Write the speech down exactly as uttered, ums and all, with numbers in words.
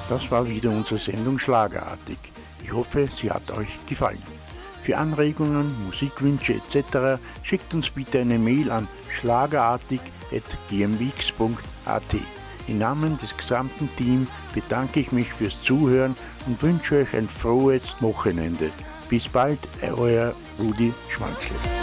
Das war wieder unsere Sendung Schlagerartig. Ich hoffe, sie hat euch gefallen. Für Anregungen, Musikwünsche et cetera schickt uns bitte eine Mail an schlagerartig at g m w x punkt a t. Im Namen des gesamten Teams bedanke ich mich fürs Zuhören und wünsche euch ein frohes Wochenende. Bis bald, euer Rudi Schmanzle.